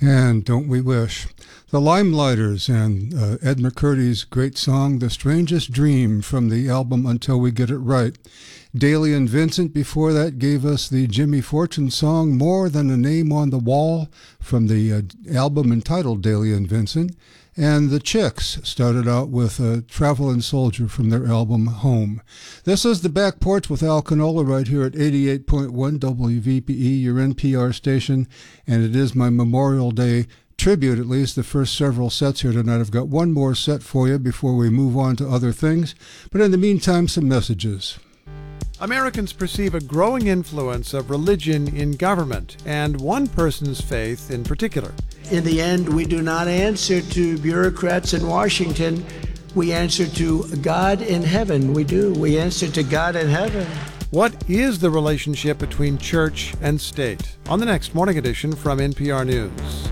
And don't we wish? The Limelighters and Ed McCurdy's great song, The Strangest Dream, from the album Until We Get It Right. Daly and Vincent before that gave us the Jimmy Fortune song, More Than a Name on the Wall, from the album entitled Daly and Vincent. And the Chicks started out with Travelin' Soldier from their album Home. This is The Back Porch with Al Canola right here at 88.1 WVPE, your NPR station, and it is my Memorial Day tribute, at least the first several sets here tonight. I've got one more set for you before we move on to other things, but in the meantime, some messages. Americans perceive a growing influence of religion in government, and one person's faith in particular. In the end, we do not answer to bureaucrats in Washington. We answer to God in heaven. We do. We answer to God in heaven. What is the relationship between church and state? On the next morning edition from NPR News.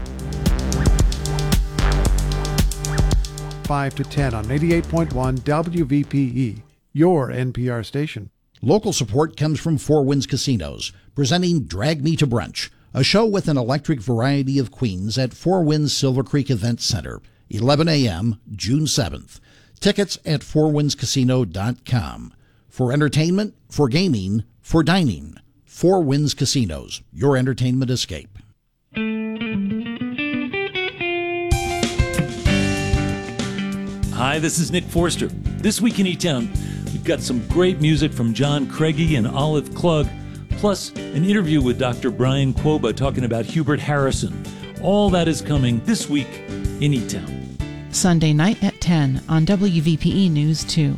5 to 10 on 88.1 WVPE, your NPR station. Local support comes from Four Winds Casinos, presenting Drag Me to Brunch, a show with an electric variety of queens at Four Winds Silver Creek Event Center, 11 a.m., June 7th. Tickets at fourwindscasino.com. For entertainment, for gaming, for dining. Four Winds Casinos, your entertainment escape. Hi, this is Nick Forster. This week in E-Town, we've got some great music from John Craigie and Olive Klug, plus an interview with Dr. Brian Quoba talking about Hubert Harrison. All that is coming this week in E-Town. Sunday night at 10 on WVPE News 2.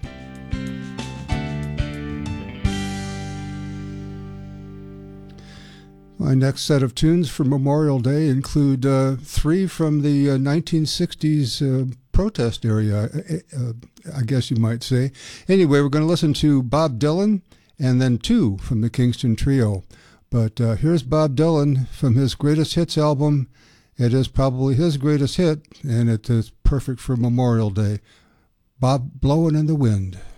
My next set of tunes for Memorial Day include three from the 1960s protest area, I guess you might say. Anyway, we're going to listen to Bob Dylan and then two from the Kingston Trio. But here's Bob Dylan from his greatest hits album. It is probably his greatest hit, and it is perfect for Memorial Day. Bob, Blowin' in the Wind.